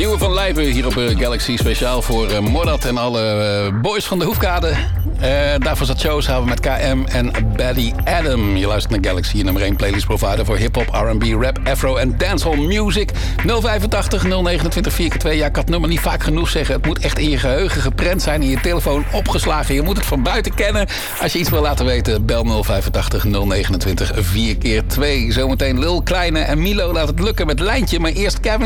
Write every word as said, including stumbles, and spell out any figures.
Nieuwe van Lijpen hier op uh, Galaxy. Speciaal voor uh, Mordat en alle uh, boys van de Hoefkade. Uh, daarvoor zat show samen met K M en Baddy Adam. Je luistert naar Galaxy, nummer één playlist provider voor hip-hop, R en B, rap, afro en dancehall music. nul vijfentachtig nul negenentwintig vier keer twee. Ja, ik kan het nummer niet vaak genoeg zeggen. Het moet echt in je geheugen geprent zijn, in je telefoon opgeslagen. Je moet het van buiten kennen. Als je iets wil laten weten, bel nul vijfentachtig nul negenentwintig vier keer twee. Zometeen Lil Kleine en Milo laat het lukken met Lijntje. Maar eerst Kevin